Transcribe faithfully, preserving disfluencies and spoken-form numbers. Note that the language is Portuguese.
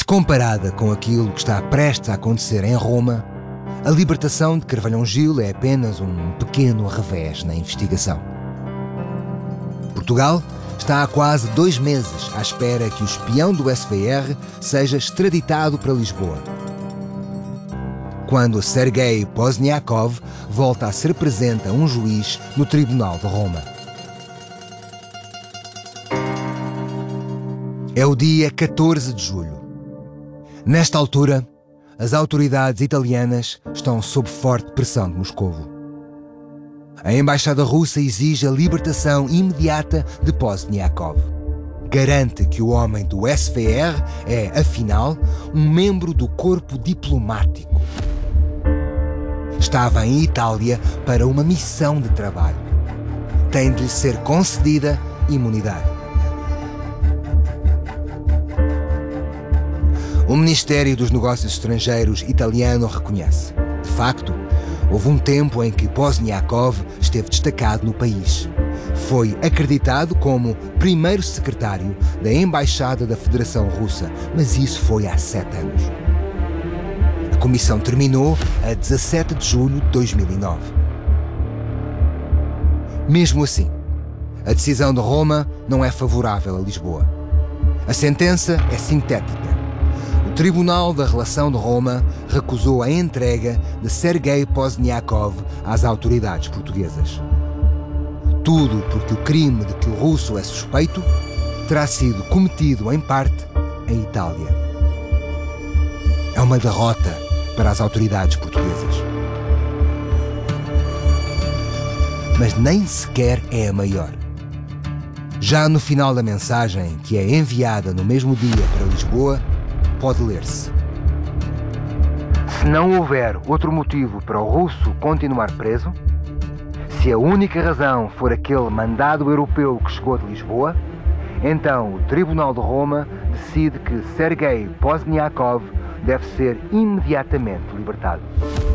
Se comparada com aquilo que está prestes a acontecer em Roma, a libertação de Carvalhão Gil é apenas um pequeno revés na investigação. Portugal está há quase dois meses à espera que o espião do S V R seja extraditado para Lisboa, quando Sergei Pozniakov volta a ser presente a um juiz no Tribunal de Roma. É o dia catorze de julho. Nesta altura, as autoridades italianas estão sob forte pressão de Moscovo. A embaixada russa exige a libertação imediata de Pozniakov. Garante que o homem do S V R é, afinal, um membro do corpo diplomático. Estava em Itália para uma missão de trabalho. Tem de lhe ser concedida imunidade. O Ministério dos Negócios Estrangeiros italiano reconhece. De facto, houve um tempo em que Pozniakov esteve destacado no país. Foi acreditado como primeiro secretário da Embaixada da Federação Russa, mas isso foi há sete anos. A comissão terminou a dezassete de julho de dois mil e nove. Mesmo assim, a decisão de Roma não é favorável a Lisboa. A sentença é sintética. O Tribunal da Relação de Roma recusou a entrega de Sergei Pozniakov às autoridades portuguesas. Tudo porque o crime de que o russo é suspeito terá sido cometido, em parte, em Itália. É uma derrota para as autoridades portuguesas. Mas nem sequer é a maior. Já no final da mensagem, que é enviada no mesmo dia para Lisboa, pode ler-se: se não houver outro motivo para o russo continuar preso, se a única razão for aquele mandado europeu que chegou de Lisboa, então o Tribunal de Roma decide que Sergei Pozniakov deve ser imediatamente libertado.